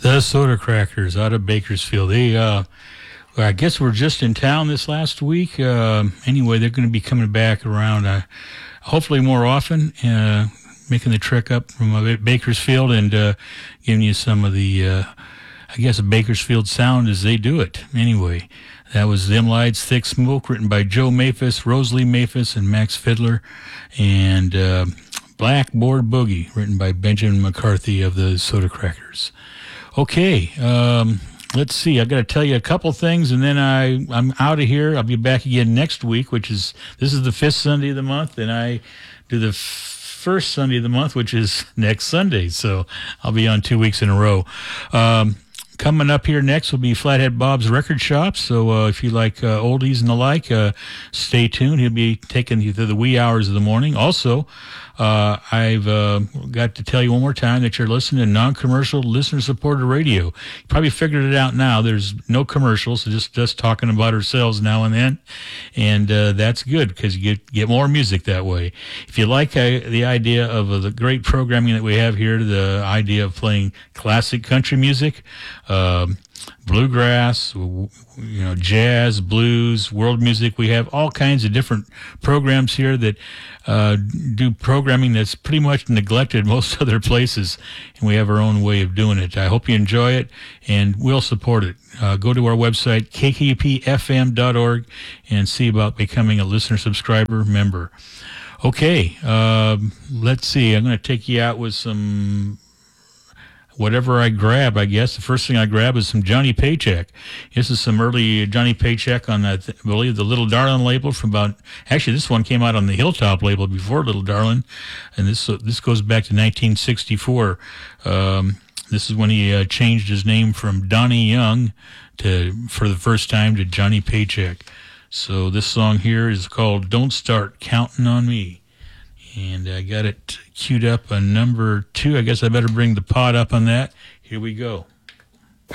The Soda Crackers out of Bakersfield. They, I guess, were just in town this last week. Anyway, they're going to be coming back around, hopefully more often, making the trek up from Bakersfield and giving you some of the, I guess, a Bakersfield sound as they do it. Anyway, that was Them Lights, Thick Smoke, written by Joe Maphis, Rosalie Maphis, and Max Fiddler, and Blackboard Boogie, written by Benjamin McCarthy of the Soda Crackers. Okay, let's see. I got to tell you a couple things, and then I'm out of here. I'll be back again next week, this is the 5th Sunday of the month, and I do the first Sunday of the month, which is next Sunday. So I'll be on 2 weeks in a row. Coming up here next will be Flathead Bob's Record Shop. So if you like oldies and the like, stay tuned. He'll be taking you through the wee hours of the morning. Also, I've got to tell you one more time that you're listening to non-commercial, listener-supported radio. You probably figured it out now. There's no commercials, so just talking about ourselves now and then. And that's good because you get more music that way. If you like the idea of the great programming that we have here, the idea of playing classic country music, bluegrass, jazz, blues, world music. We have all kinds of different programs here that do programming that's pretty much neglected most other places, and we have our own way of doing it. I hope you enjoy it, and we'll support it. Go to our website, kkpfm.org, and see about becoming a listener subscriber member. Okay, let's see. I'm going to take you out with some whatever I grab, I guess. The first thing I grab is some Johnny Paycheck. This is some early Johnny Paycheck on, I believe, the Little Darlin' label from actually, this one came out on the Hilltop label before Little Darlin', and this goes back to 1964. This is when he changed his name from Donnie Young for the first time to Johnny Paycheck. So this song here is called Don't Start Counting on Me. And I got it queued up on number 2. I guess I better bring the pod up on that. Here we go.